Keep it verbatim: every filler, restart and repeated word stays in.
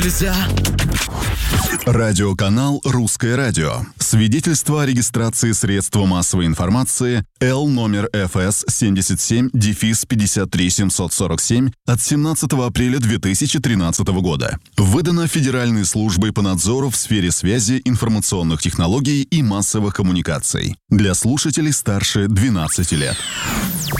Нельзя. Радиоканал «Русское радио». Свидетельство о регистрации средства массовой информации Л номер эф эс семьдесят семь пятьдесят три семьсот сорок семь от семнадцатого апреля две тысячи тринадцатого года. Выдано Федеральной службой по надзору в сфере связи, информационных технологий и массовых коммуникаций. Для слушателей старше двенадцати лет.